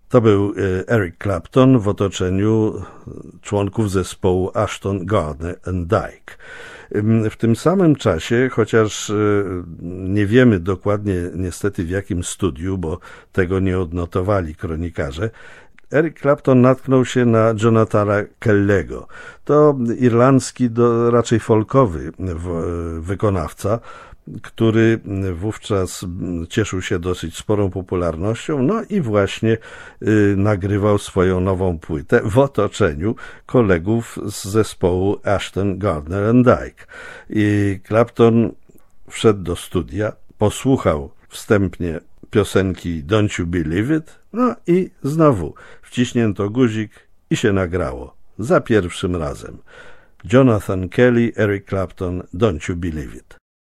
To był Eric Clapton w otoczeniu członków zespołu Ashton, Gardner and Dyke. W tym samym czasie, chociaż nie wiemy dokładnie niestety w jakim studiu, bo tego nie odnotowali kronikarze, Eric Clapton natknął się na Jonathana Kellego. To irlandzki, raczej folkowy wykonawca, który wówczas cieszył się dosyć sporą popularnością, no i właśnie nagrywał swoją nową płytę w otoczeniu kolegów z zespołu Ashton, Gardner and Dyke. I Clapton wszedł do studia, posłuchał wstępnie piosenki Don't You Believe It, no i znowu wciśnięto guzik i się nagrało. Za pierwszym razem. Jonathan Kelly, Eric Clapton, Don't You Believe It.